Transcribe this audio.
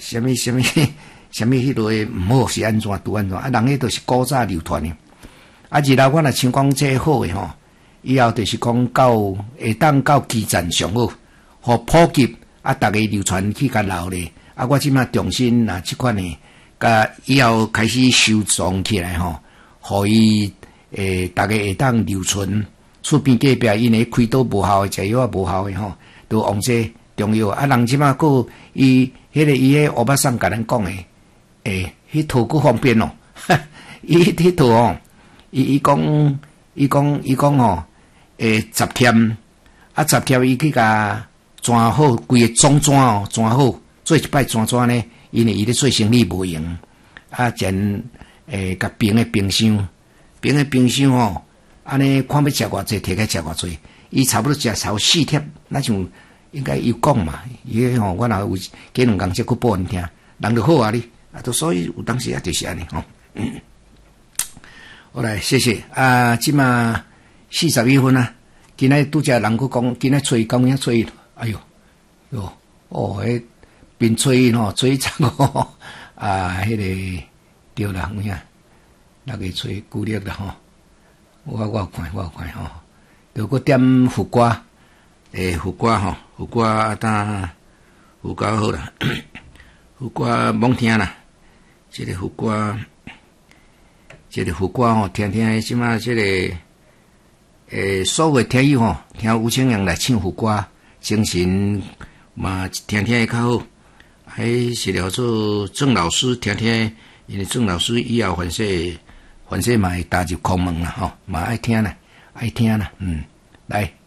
什么迄落毋好是安怎拄安怎啊？人迄都是古早流传的。啊，日后我若像讲这好诶吼，以后就是讲到会当到基站上好，互普及啊，逐个流传去甲留咧。啊，我即马重新拿即款诶，甲以后开始收藏起来吼，互伊逐个会当留存。厝边隔壁因诶开刀无效诶，食药啊无效诶吼，都往这重要。啊，人即马佫伊迄乌巴桑甲咱讲诶，迄套佫方便哦，伊迄套哦。伊讲吼，10天啊，10天伊去甲转好，规个装转哦，转好，做一摆转呢，因为伊咧做生理无用，啊，前甲冰的冰箱吼，安尼看要食偌济，摕起食偌济，伊差不多食超4天，那像应该有讲嘛，伊吼，我若有几两工才去报因听，人就好啊哩，啊，都所以有当时也就是安尼吼。好来，谢谢啊！即马41分啊，今仔拄则人佫讲，今仔吹讲遐吹，哎哟哟，哦，迄边吹吼，吹长哦，啊，迄个对啦，有影，那个吹古力啦吼，我有看吼，着佫点胡瓜，胡瓜吼，胡瓜当胡瓜好啦，胡瓜罔听啦，这个胡瓜。这个胡歌吼，听听即马这个所有听友吼，听吴清阳来唱胡歌，精神嘛听听会较好。还是了做郑老师听听，因为郑老师以后凡事嘛会踏入空门啦吼，嘛爱听啦，来。